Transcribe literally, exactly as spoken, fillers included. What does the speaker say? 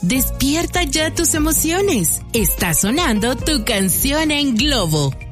Despierta ya tus emociones. Está sonando tu canción en Globo.